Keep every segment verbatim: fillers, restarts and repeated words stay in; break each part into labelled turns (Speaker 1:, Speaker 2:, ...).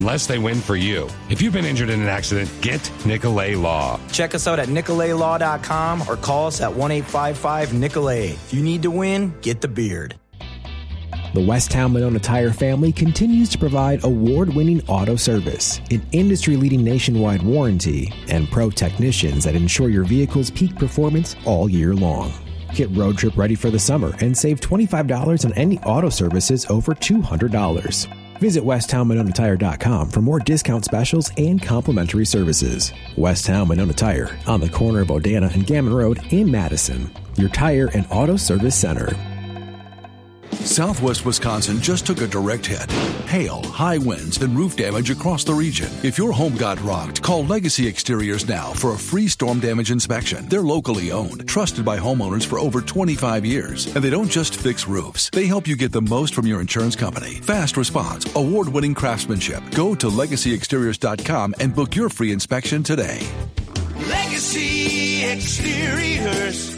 Speaker 1: unless they win for you. If you've been injured in an accident, get Nicolay Law.
Speaker 2: Check us out at Nicolay Law dot com or call us at one eight five five Nicolay. If you need to win, get the beard.
Speaker 3: The Westtown Monona Tire family continues to provide award-winning auto service, an industry-leading nationwide warranty, and pro technicians that ensure your vehicle's peak performance all year long. Get road trip ready for the summer and save twenty-five dollars on any auto services over two hundred dollars. Visit West Town Monona Tire dot com for more discount specials and complimentary services. Westtown Monona Tire, on the corner of Odana and Gammon Road in Madison. Your tire and auto service center.
Speaker 4: Southwest Wisconsin just took a direct hit. Hail, high winds, and roof damage across the region. If your home got rocked, call Legacy Exteriors now for a free storm damage inspection. They're locally owned, trusted by homeowners for over twenty-five years. And they don't just fix roofs. They help you get the most from your insurance company. Fast response, award-winning craftsmanship. Go to legacy exteriors dot com and book your free inspection today.
Speaker 5: Legacy Exteriors.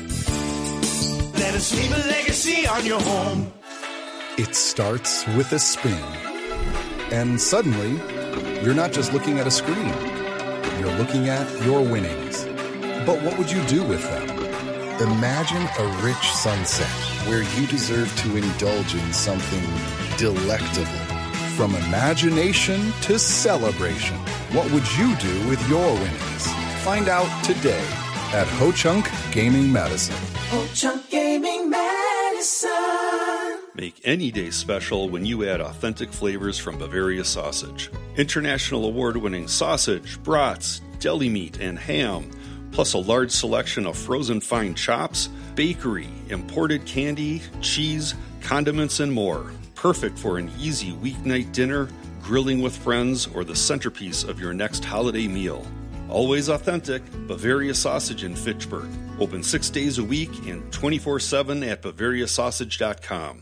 Speaker 5: Let us leave a legacy on your home.
Speaker 6: It starts with a spin. And suddenly, you're not just looking at a screen. You're looking at your winnings. But what would you do with them? Imagine a rich sunset where you deserve to indulge in something delectable. From imagination to celebration, what would you do with your winnings? Find out today at Ho-Chunk Gaming Madison.
Speaker 5: Ho-Chunk Gaming Madison.
Speaker 7: Make any day special when you add authentic flavors from Bavaria Sausage. International award-winning sausage, brats, deli meat, and ham, plus a large selection of frozen fine chops, bakery, imported candy, cheese, condiments, and more. Perfect for an easy weeknight dinner, grilling with friends, or the centerpiece of your next holiday meal. Always authentic, Bavaria Sausage in Fitchburg. Open six days a week and twenty-four seven at bavaria sausage dot com.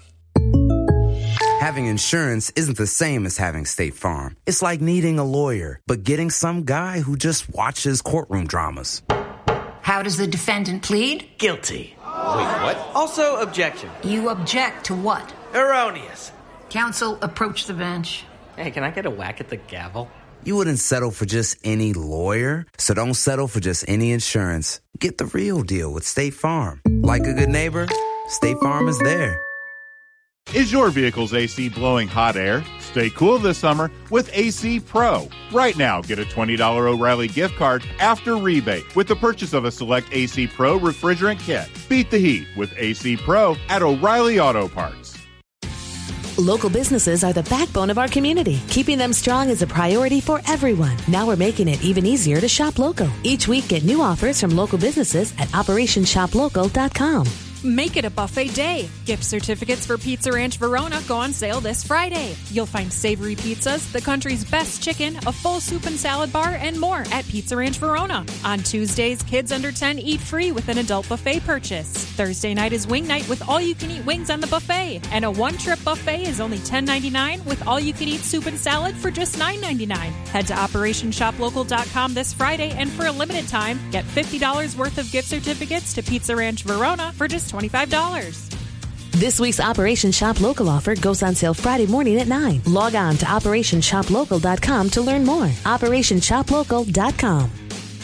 Speaker 8: Having insurance isn't the same as having State Farm. It's like needing a lawyer, but getting some guy who just watches courtroom dramas.
Speaker 9: How does the defendant plead?
Speaker 10: Guilty. Wait, what? Also, objection.
Speaker 9: You object to what?
Speaker 10: Erroneous.
Speaker 9: Counsel, approach the bench.
Speaker 10: Hey, can I get a whack at the gavel?
Speaker 8: You wouldn't settle for just any lawyer, so don't settle for just any insurance. Get the real deal with State Farm. Like a good neighbor, State Farm is there.
Speaker 11: Is your vehicle's A C blowing hot air? Stay cool this summer with A C Pro. Right now, get a twenty dollars O'Reilly gift card after rebate with the purchase of a select A C Pro refrigerant kit. Beat the heat with A C Pro at O'Reilly Auto Parts.
Speaker 12: Local businesses are the backbone of our community. Keeping them strong is a priority for everyone. Now we're making it even easier to shop local. Each week, get new offers from local businesses at operation shop local dot com.
Speaker 13: Make it a buffet day. Gift certificates for Pizza Ranch Verona go on sale this Friday. You'll find savory pizzas, the country's best chicken, a full soup and salad bar, and more at Pizza Ranch Verona. On Tuesdays, kids under ten eat free with an adult buffet purchase. Thursday night is wing night with all-you-can-eat wings on the buffet. And a one-trip buffet is only ten ninety-nine with all-you-can-eat soup and salad for just nine ninety-nine. Head to operation shop local dot com this Friday, and for a limited time, get fifty dollars worth of gift certificates to Pizza Ranch Verona for just twenty-five dollars.
Speaker 12: This week's Operation Shop Local offer goes on sale Friday morning at nine. Log on to operation shop local dot com to learn more. operation shop local dot com.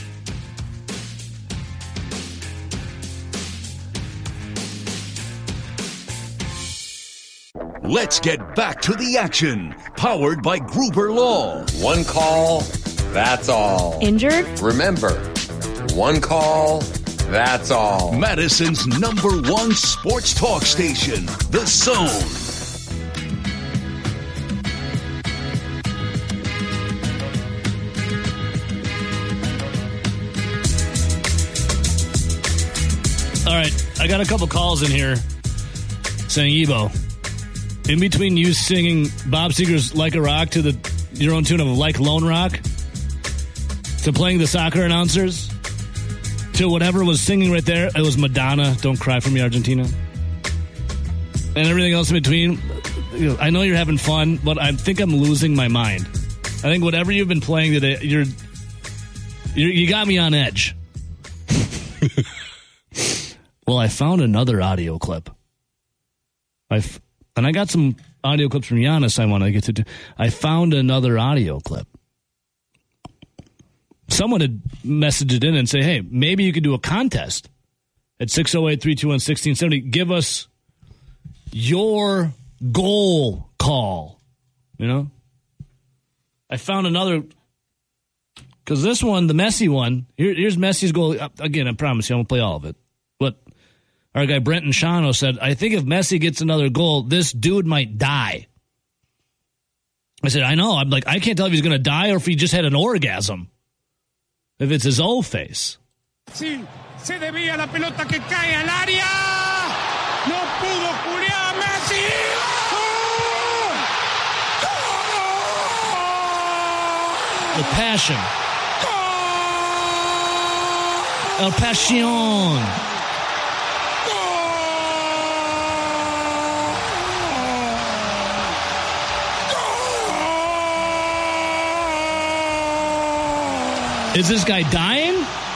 Speaker 14: Let's get back to the action. Powered by Gruber Law.
Speaker 15: One call, that's all.
Speaker 12: Injured?
Speaker 15: Remember, one call, that's all.
Speaker 14: Madison's number one sports talk station, The Zone.
Speaker 16: All right, I got a couple calls in here saying, Ebo, in between you singing Bob Seger's Like a Rock to the your own tune of Like Lone Rock, to playing the soccer announcers, to whatever was singing right there, it was Madonna, Don't Cry For Me, Argentina. And everything else in between, you know, I know you're having fun, but I think I'm losing my mind. I think whatever you've been playing today, you're, you're you got me on edge. Well, I found another audio clip. I and I got some audio clips from Giannis I want to get to. I found another audio clip. Someone had messaged it in and say, hey, maybe you could do a contest at six oh eight, three two one, one six seven oh. Give us your goal call. You know? I found another, because this one, the Messi one, here, here's Messi's goal. Again, I promise you, I won't play all of it. But our guy Brenton Shano said, I think if Messi gets another goal, this dude might die. I said, I know. I'm like, I can't tell if he's going to die or if he just had an orgasm. If it's his old face.
Speaker 5: Sí, se debía la pelota que cae al área. No pudo Julián Messi.
Speaker 16: The passion. El Passion. Is this guy dying?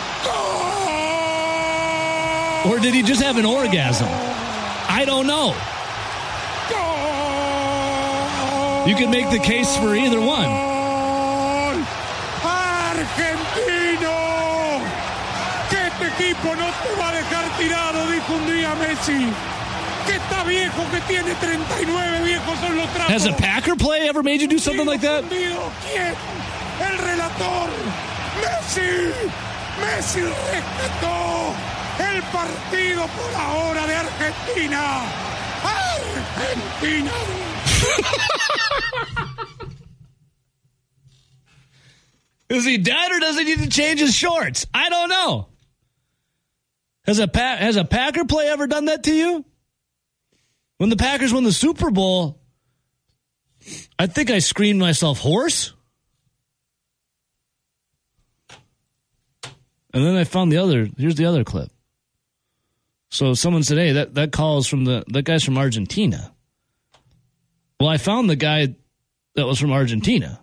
Speaker 16: Or did he just have an orgasm? I don't know. You can make the case for either one.
Speaker 5: Argentino. Que este equipo no te va a dejar tirado, dijo un día Messi. Que está viejo, que tiene treinta y nueve, viejos son los trapos.
Speaker 16: Has a Packer play ever made you do something like that?
Speaker 5: ¿Quién? El relator. Messi, Messi rescató el partido por ahora de Argentina. Argentina.
Speaker 16: Is he dead or does he need to change his shorts? I don't know. Has a pa- has a Packer play ever done that to you? When the Packers won the Super Bowl, I think I screamed myself hoarse. And then I found the other, here's the other clip. So someone said, hey, that, that call is from the, that guy's from Argentina. Well, I found the guy that was from Argentina.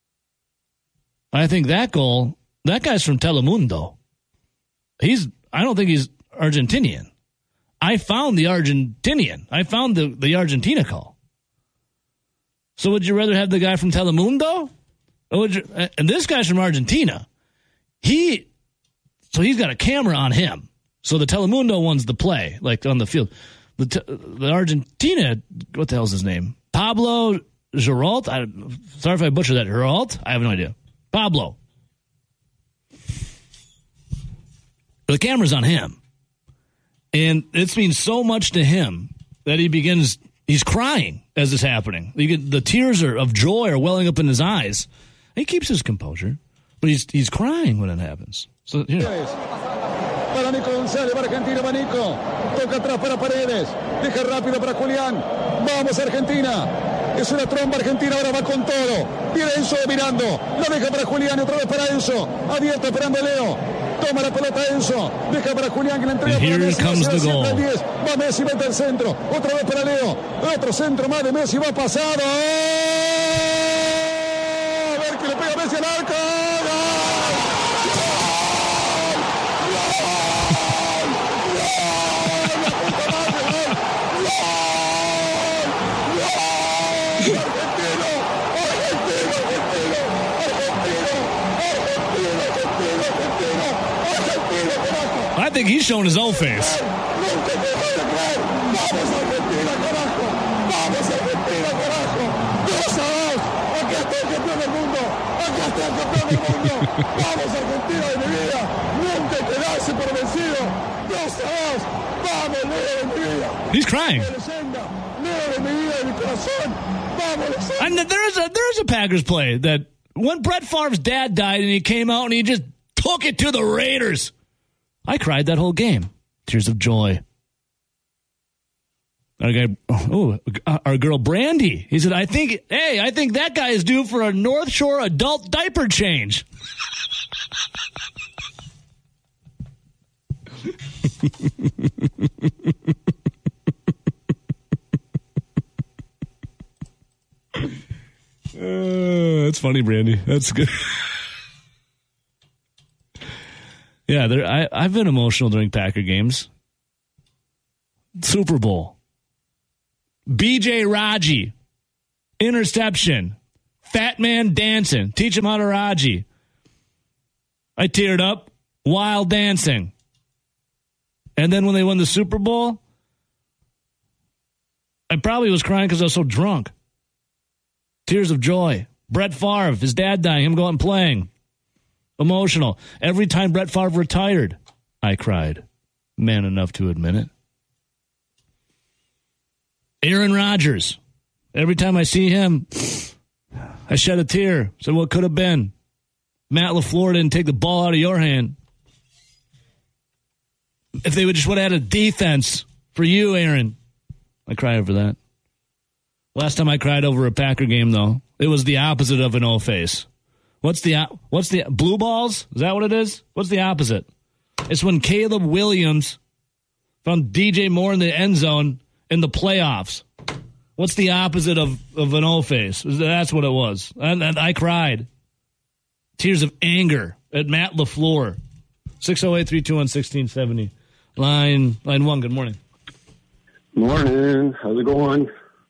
Speaker 16: I think that goal, that guy's from Telemundo. He's, I don't think he's Argentinian. I found the Argentinian. I found the, the Argentina call. So would you rather have the guy from Telemundo? Or would you, and this guy's from Argentina. He, So he's got a camera on him. So the Telemundo one's the play, like on the field. The the Argentina, what the hell's his name? Pablo Girolt? I, sorry if I butchered that. Girolt? I have no idea. Pablo. The camera's on him. And it means so much to him that he begins, he's crying as it's happening. You get, the tears are, of joy are welling up in his eyes. He keeps his composure, but he's he's crying when it happens. So, you know.
Speaker 17: Para Nico González, para Argentina, va Nico. Toca atrás para Paredes. Deja rápido para Julián. Vamos, Argentina. Es una tromba Argentina, ahora va con todo. Viene Enzo mirando. Lo deja para Julián, otra vez para Enzo. Abierto, esperando Leo. Toma la pelota Enzo. Deja para Julián, que la entrega para Messi.
Speaker 16: Comes the goal.
Speaker 17: Va Messi, mete el centro. Otra vez para Leo. Otro centro más de Messi, va pasado. A ver que le pega Messi al arco.
Speaker 16: I think he's showing his own face. He's crying. And there is a there is a Packers play that when Brett Favre's dad died and he came out and he just took it to the Raiders. I cried that whole game. Tears of joy. Our guy, oh, our girl Brandy. He said, "I think, hey, I think that guy is due for a North Shore adult diaper change." Uh, that's funny, Brandy. That's good. Yeah, there. I, I've been emotional during Packer games. Super Bowl. B J Raji Interception. Fat man dancing. Teach him how to Raji. I teared up while dancing. And then when they won the Super Bowl, I probably was crying because I was so drunk. Tears of joy. Brett Favre, his dad dying, him going and playing. Emotional. Every time Brett Favre retired, I cried. Man enough to admit it. Aaron Rodgers. Every time I see him, I shed a tear. So what could have been? Matt LaFleur didn't take the ball out of your hand. If they would just would have had a defense for you, Aaron. I cry over that. Last time I cried over a Packer game, though, it was the opposite of an O-face. What's the what's the blue balls? Is that what it is? What's the opposite? It's when Caleb Williams found D J Moore in the end zone in the playoffs. What's the opposite of, of an O-face? That's what it was. And, and I cried. Tears of anger at Matt LaFleur. six oh eight, three two one, one six seven zero. Line, line one, good morning.
Speaker 18: Morning. How's it going?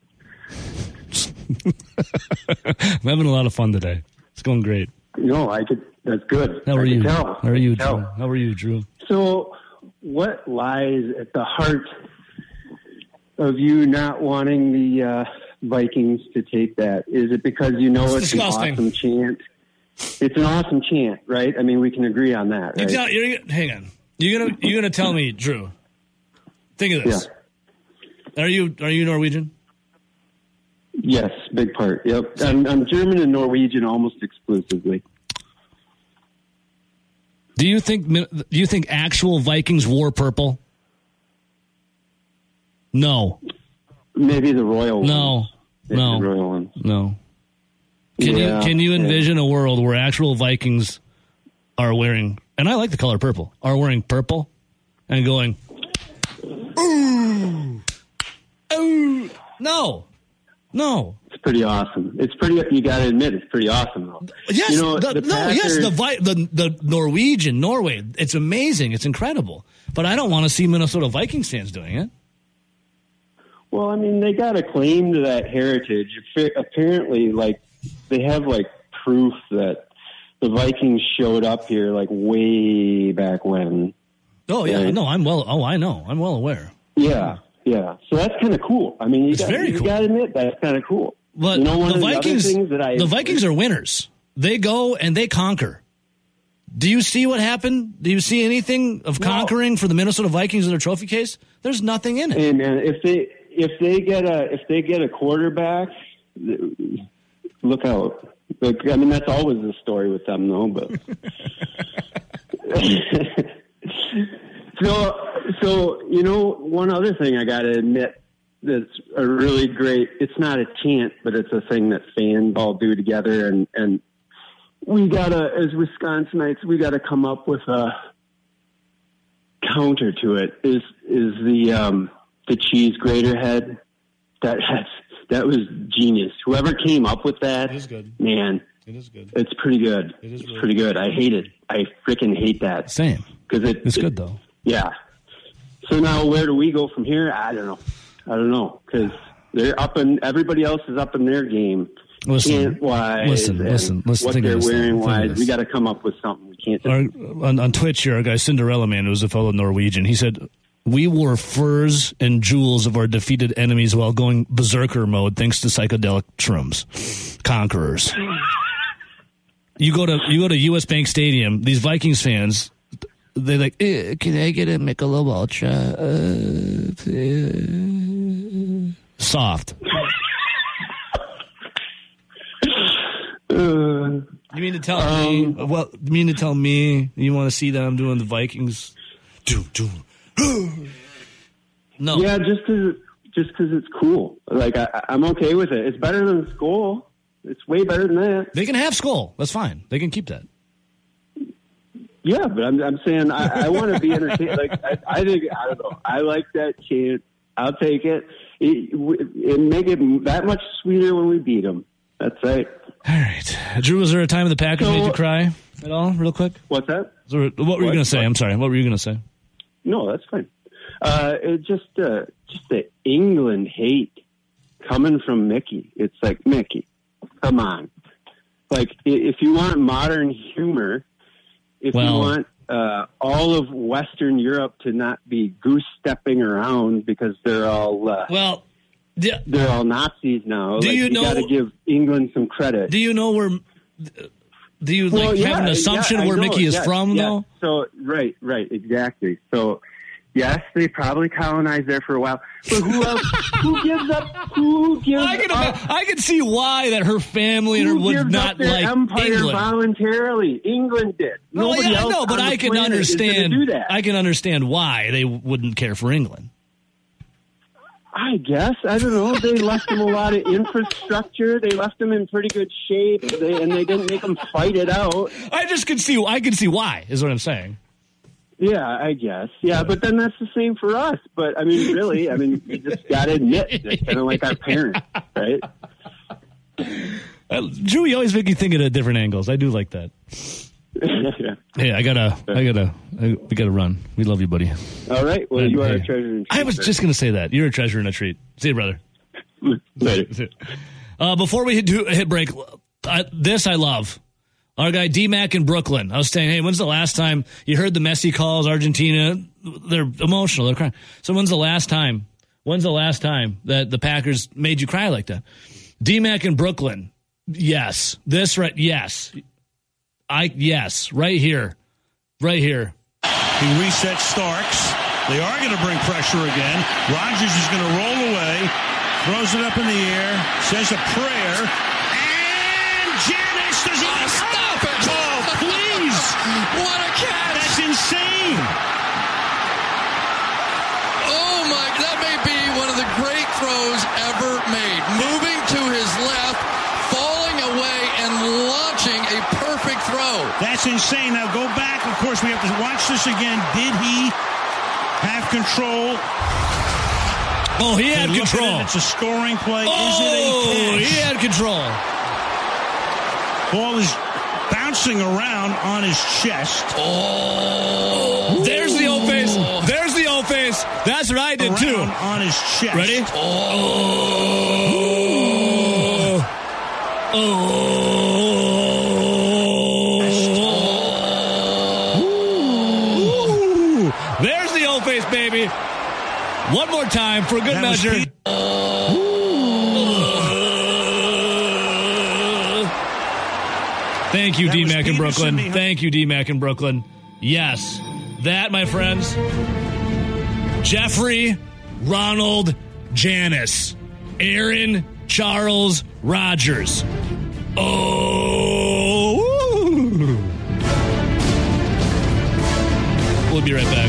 Speaker 16: I'm having a lot of fun today. It's going great.
Speaker 18: No, I could. That's good.
Speaker 16: How are
Speaker 18: I
Speaker 16: you?
Speaker 18: Tell.
Speaker 16: How are you,
Speaker 18: Tell.
Speaker 16: Drew? How are you, Drew?
Speaker 18: So, what lies at the heart of you not wanting the uh, Vikings to take that? Is it because you know
Speaker 16: it's
Speaker 18: it's
Speaker 16: disgusting.
Speaker 18: an awesome chant? It's an awesome chant, right? I mean, we can agree on that, right?
Speaker 16: You tell, you're, hang on. You're gonna you're gonna tell me, Drew. Think of this. Yeah. Are you are you Norwegian?
Speaker 18: Yes, big part. Yep, I'm, I'm German and Norwegian almost exclusively.
Speaker 16: Do you think do you think actual Vikings wore purple? No.
Speaker 18: Maybe the royal ones.
Speaker 16: No.
Speaker 18: Maybe
Speaker 16: no.
Speaker 18: The royal ones.
Speaker 16: No. Can yeah, you can you envision yeah. a world where actual Vikings are wearing, and I like the color purple, are wearing purple and going, ooh, ooh. No. No.
Speaker 18: It's pretty awesome. It's pretty, you got to admit, it's pretty awesome, though.
Speaker 16: Yes,
Speaker 18: you know,
Speaker 16: the,
Speaker 18: the
Speaker 16: no,
Speaker 18: Packers,
Speaker 16: yes, the, the the Norwegian, Norway, it's amazing. It's incredible. But I don't want to see Minnesota Vikings fans doing it.
Speaker 18: Well, I mean, they got a claim to that heritage. Apparently, like, they have, like, proof that the Vikings showed up here, like, way back when.
Speaker 16: Oh, yeah.
Speaker 18: Right?
Speaker 16: No, I'm well, oh, I know. I'm well aware.
Speaker 18: Yeah. Yeah, so that's kind of cool. I mean, you
Speaker 16: it's
Speaker 18: got,
Speaker 16: very
Speaker 18: you
Speaker 16: cool.
Speaker 18: got to admit that's kind of cool.
Speaker 16: But
Speaker 18: you know, one
Speaker 16: the
Speaker 18: of
Speaker 16: Vikings,
Speaker 18: the, other things that I
Speaker 16: the Vikings are winners. They go and they conquer. Do you see what happened? Do you see anything of conquering no. for the Minnesota Vikings in their trophy case? There's nothing in it.
Speaker 18: Hey man, if they if they get a if they get a quarterback, look out. Like, I mean, that's always the story with them, though. But so. So, you know, one other thing I got to admit that's a really great, it's not a chant, but it's a thing that fans all do together. And, and we got to, as Wisconsinites, we got to come up with a counter to it is, is the, um, the cheese grater head. That, that's, that was genius. Whoever came up with that,
Speaker 16: it is good.
Speaker 18: Man,
Speaker 16: it is good.
Speaker 18: It's pretty good.
Speaker 16: It is
Speaker 18: it's
Speaker 16: really
Speaker 18: pretty good.
Speaker 16: good.
Speaker 18: I hate it. I freaking hate that.
Speaker 16: Same.
Speaker 18: Cause it,
Speaker 16: it's
Speaker 18: it,
Speaker 16: good though.
Speaker 18: Yeah. So now where do we go from here? I don't know. I don't know because they're up in everybody else is up in their game.
Speaker 16: Listen,
Speaker 18: wise
Speaker 16: listen, listen, listen.
Speaker 18: What they're wearing wise. We got to come up with something. We can't.
Speaker 16: Our, on, on Twitch here, a guy Cinderella Man, who was a fellow Norwegian, he said, "We wore furs and jewels of our defeated enemies while going berserker mode, thanks to psychedelic shrooms, conquerors." You go to you go to U S Bank Stadium. These Vikings fans. They're like, eh, can I get a Michelob Ultra? Uh, uh, soft. uh, you mean to tell um, me? Well, you mean to tell me you want to see that I'm doing the Vikings? Do do. No.
Speaker 18: Yeah, just because just because it's cool. Like I, I'm okay with it. It's better than Skull. It's way better than that.
Speaker 16: They can have Skull. That's fine. They can keep that.
Speaker 18: Yeah, but I'm, I'm saying I, I want to be entertained. Like I, I think I don't know. I like that chant. I'll take it. It, it make it that much sweeter when we beat them. That's right.
Speaker 16: All right, Drew. Was there a time the Packers so, made you cry at all? Real quick.
Speaker 18: What's that?
Speaker 16: There, what were what, you going to say? What? I'm sorry. What were you going to say?
Speaker 18: No, that's fine. Uh, it just uh, just the England hate. coming from Mickey. It's like, Mickey, come on. Like, if you want modern humor, if
Speaker 16: well,
Speaker 18: you want uh, all of Western Europe to not be goose-stepping around because they're all uh,
Speaker 16: well, do,
Speaker 18: they're all Nazis now.
Speaker 16: Do
Speaker 18: like,
Speaker 16: you, you know?
Speaker 18: Got to give England some credit.
Speaker 16: Do you know where? Do you
Speaker 18: well,
Speaker 16: like
Speaker 18: yeah,
Speaker 16: have an assumption
Speaker 18: yeah,
Speaker 16: where
Speaker 18: know,
Speaker 16: Mickey is
Speaker 18: yes,
Speaker 16: from,
Speaker 18: yes.
Speaker 16: though?
Speaker 18: So right, right, exactly. So. Yes, they probably colonized there for a while. But who else? Who gives up? Who gives
Speaker 16: I can,
Speaker 18: up?
Speaker 16: I can see why that her family and her
Speaker 18: Who
Speaker 16: would
Speaker 18: gives
Speaker 16: not
Speaker 18: up their
Speaker 16: like
Speaker 18: empire
Speaker 16: England
Speaker 18: voluntarily? England did.
Speaker 16: Well,
Speaker 18: Nobody
Speaker 16: yeah,
Speaker 18: else
Speaker 16: no, but
Speaker 18: on
Speaker 16: I
Speaker 18: the
Speaker 16: can
Speaker 18: planet is gonna
Speaker 16: understand.
Speaker 18: do that.
Speaker 16: I can understand why they wouldn't care for England.
Speaker 18: I guess I don't know. They left them a lot of infrastructure. They left them in pretty good shape, they, and they didn't make them fight it out.
Speaker 16: I just can see. I can see why. Is what I'm saying.
Speaker 18: Yeah, I guess. Yeah, but then that's the same for us. But, I mean, really, I mean, you just got to admit, it's kind of like our parents, right?
Speaker 16: Uh, Drew, you always make me think at different angles. I do like that.
Speaker 18: yeah.
Speaker 16: Hey, I gotta, I gotta, I, we gotta run. We love you, buddy.
Speaker 18: All right. Well, you are
Speaker 16: hey,
Speaker 18: a treasure and a treat.
Speaker 16: I was just gonna say that. You're a treasure and a treat. See you, brother.
Speaker 18: Later.
Speaker 16: Uh, before we hit, do, hit break, I, this I love. Our guy D-Mac in Brooklyn. I was saying, hey, when's the last time you heard the Messi calls, Argentina? They're emotional. They're crying. So when's the last time? When's the last time that the Packers made you cry like that? D-Mac in Brooklyn. Yes. This right. Yes. I, yes. Right here. Right here.
Speaker 19: He resets Starks. They are going to bring pressure again. Rodgers is going to roll away. Throws it up in the air. Says a prayer. And Janis does not stop it. Oh, please.
Speaker 20: What a catch.
Speaker 19: That's insane.
Speaker 20: Oh, my. That may be one of the great throws ever made. Moving to his left, falling away, and launching a perfect throw.
Speaker 19: That's insane. Now go back. Of course, we have to watch this again. Did he have control?
Speaker 16: Oh, he had control.
Speaker 19: It, it's a scoring play.
Speaker 16: Oh,
Speaker 19: is it a catch?
Speaker 16: He had control.
Speaker 19: Ball is bouncing around on his chest.
Speaker 16: Oh. There's the old face. There's the old face. That's what I did,
Speaker 19: around
Speaker 16: too.
Speaker 19: On his chest.
Speaker 16: Ready? Oh. Oh. Ooh. There's the old face, baby. One more time for a good that measure. Thank you, D-Mac in Brooklyn. Thank you, D-Mac in Brooklyn. Yes, that, my friends, Jeffrey Ronald Janis, Aaron Charles Rodgers. Oh. We'll be right back.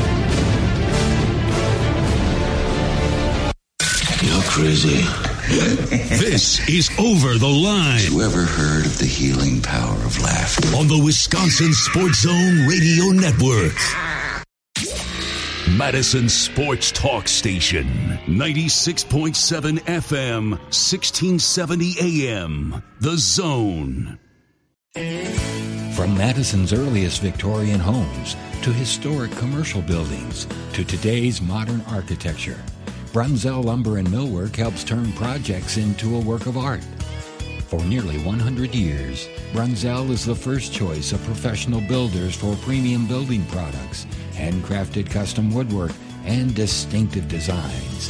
Speaker 14: You're crazy. This is Over the Line.
Speaker 21: Have you ever heard of the healing power of laughter?
Speaker 14: On the Wisconsin Sports Zone Radio Network. Madison Sports Talk Station. ninety-six point seven F M, sixteen seventy A M. The Zone.
Speaker 22: From Madison's earliest Victorian homes to historic commercial buildings to today's modern architecture, Brunzell Lumber and Millwork helps turn projects into a work of art. For nearly one hundred years, Brunzell is the first choice of professional builders for premium building products, handcrafted custom woodwork, and distinctive designs.